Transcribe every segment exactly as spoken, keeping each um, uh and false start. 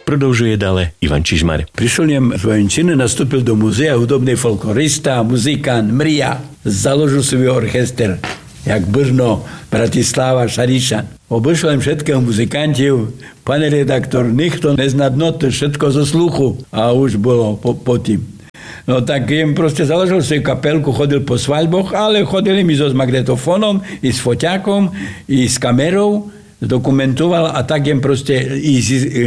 Prodloužuje dále Ivan Čižmar. Prišiel v Vojenčine, nastúpil do muzea hudobnej folklorista, muzikant, mria. Založil svoj orchester, jak Brno, Bratislava, Šarišan. Obišiel všetkých muzikantov, pane redaktor, nikto nezná dno, to všetko zo sluchu. A už bolo po, po tým. No tak jem proste založil svoju kapelku, chodil po svadboch, ale chodili mi so s magnetofónom, i s foťákom, i s kamerou, dokumentoval a tak jem proste i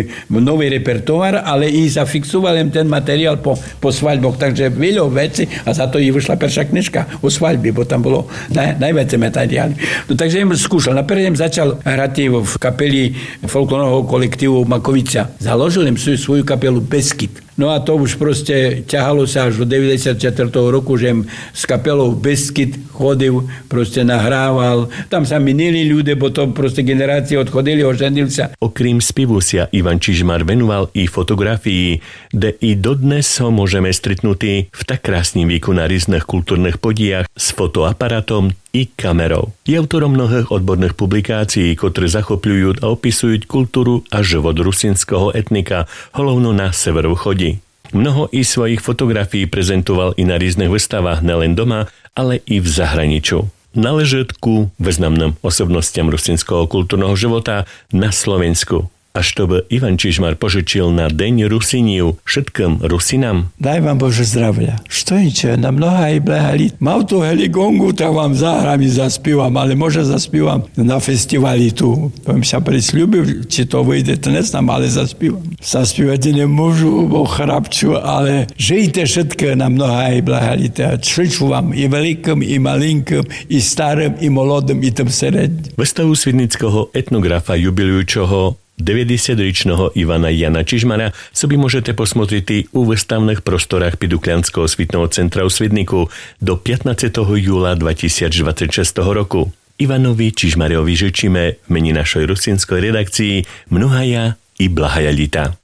nový repertoár, ale i zafixoval jem ten materiál po, po svadboch, takže veľa veci a za to i vyšla perša knižka o svadbi, bo tam bolo naj, najväčšie materiály. No takže jem skúšal. Napríklad jem začal hrať v kapeli folklórneho kolektívu Makovica. Založil jem svoju, svoju kapelu Beskyt. No a to už proste ťahalo sa až do deväťdesiateho štvrtého roku, že s kapelou Beskyt chodil, proste nahrával. Tam sa minili ľudia, bo to proste generácie odchodili, oženil sa. Okrім spivu sa Ivan Čižmar venoval i fotografii, kde i dodnes ho môžeme stretnúť v tak krásnym výku na rýznych kultúrnych podijach s fotoaparátom i kamerou. Je autorom mnohých odborných publikácií, ktoré zachopľujú a opisujú kultúru a život rusinského etnika, hlavno na severovýchode. Mnoho i svojich fotografií prezentoval i na rýznych výstavách nelen doma, ale i v zahraničiu. Náleží ku významným osobnostiam rusinského kultúrneho života na Slovensku. Až to by Ivan Čižmar požičil na Deň Rusiniu všetkým Rusinám. Daj vám Bože zdravia. Štojniče, na mnoha i bleha lít. Mám tu heligongu, tak vám zahrám i zaspívam, ale možno zaspívam na festivali tu. Poviem sa prisľúbil, či to vyjde, to neznám, ale zaspívam. Zaspívať nemôžu, bo chrapču, ale žijte všetké na mnoha i bleha lít. Čliču vám i veľkým, i malinkým, i starým, i molodým, i tým sredným. Výstavu svidnického etnografa jubilujúčoho deväťdesiatročného Ivana Jana Čižmara sobie môžete posmotriť u výstavných prostorách Piduklianského svitného centra u Svidniku do piatnásteho júla dvetisícdvadsaťšesť roku. Ivanovi Čižmarovi žičíme v mene našej rusinskej redakcii mnohaja i blahaja lita.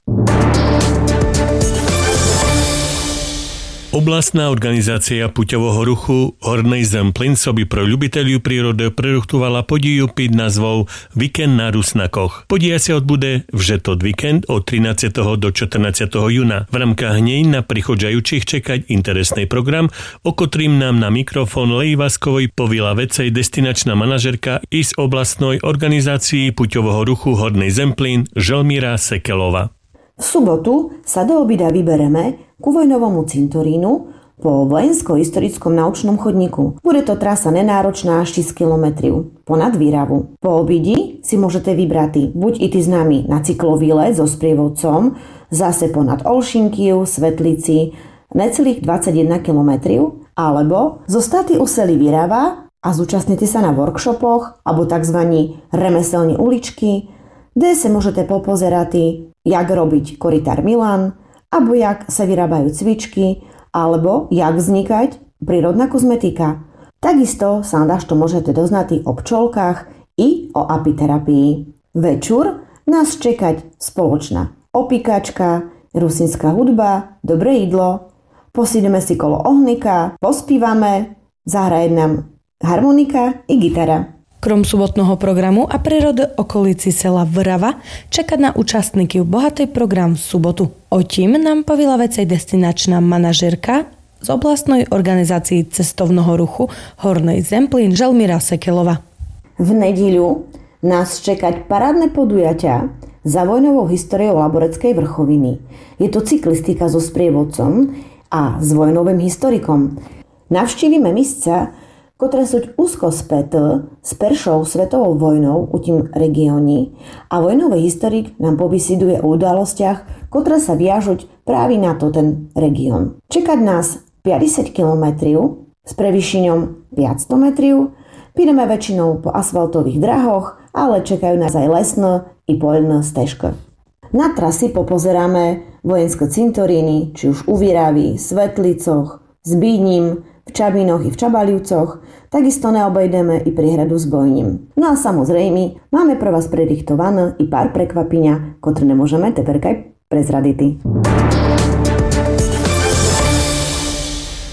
Oblastná organizácia puťového ruchu Hornej Zemplín soby pro ľubiteľov prírody preruchtovala podiju pod názvou Víkend na Rusnakoch. Podija sa odbude v žetod víkend od trinásteho do čtrnásteho júna. V rámkach nej na prichodžajúcich čekať interesný program, o ktorým nám na mikrofón Leji Vaskovej povila vecej destinačná manažerka i z oblastnej organizácii puťového ruchu Hornej Zemplín Želmíra Sekelová. V sobotu sa do obida vybereme ku vojnovomu cintorínu po vojensko-historickom naučnom chodníku. Bude to trasa nenáročná až šesť kilometrov ponad Výravu. Po obidi si môžete vybrať buď iti s nami na cyklovýlet so sprievodcom zase ponad Olšinkiu, Svetlici, necelých dvadsaťjeden kilometrov, alebo zostati u seli Výrava a zúčastnite sa na workshopoch alebo tzv. Remeselní uličky, kde sa môžete popozerať, jak robiť korytár Milan, alebo jak sa vyrábajú cvičky, alebo jak vznikať prírodná kozmetika. Takisto sa dáš to môžete doznať o pčolkách i o apiterapii. Večer nás čekať spoločná opíkačka, rusinská hudba, dobré jedlo, posídeme si kolo ohnika, pospívame, zahraje nám harmonika i gitara. Krom sobotného programu a prírody okolici sela Vrava čakať na účastníky bohatý program v sobotu. O tím nám povila vecej destinačná manažérka z oblastnej organizácii cestovného ruchu Hornej Zemplín Želmíra Sekelová. V nedeľu nás čekať parádne podujatia za vojnovou históriou Laboreckej vrchoviny. Je to cyklistika so sprievodcom a s vojnovým historikom. Navštívime miestca, ktoré sú úzko späté s Peršou svetovou vojnou u tým regióni a vojnový historik nám povysiduje o udalostiach, ktoré sa viažuť práve na to ten región. Čekať nás päťdesiat kilometrov s prevýšením päťsto metrov, pôjdeme väčšinou po asfaltových drahoch, ale čakajú nás aj lesné i poľné stežky. Na trasy popozeráme vojenské cintoríny, či už u Výravi, Svetlicoch, Zbídnim, v Čabínoch i v Čabalivcoch, takisto neobejdeme i priehradu s Bojním. No a samozrejme, máme pre vás prediktované i pár prekvapenia, ktoré nemôžeme teperkaj prezradiť.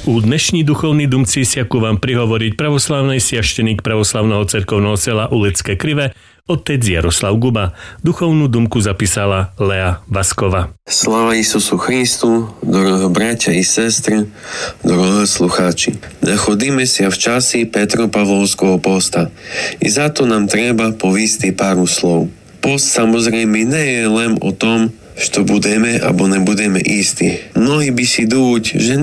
U dnešní duchovní dumci siaku vám prihovoriť pravoslavnej siašteník pravoslavného cerkovného sela Ulické Krive, otec Jaroslav Guba. Duchovnú dumku zapísala Lea Vaskova. Sláva Isusu Christu, doroho bratia i sestry, doroho slucháči. Nachodíme sa v časi Petropavlovského posta i za to nám treba poviesť páru slov. Post samozrejme nie je len o tom, što budeme alebo nebudeme istí. Mnohí by si dúť, že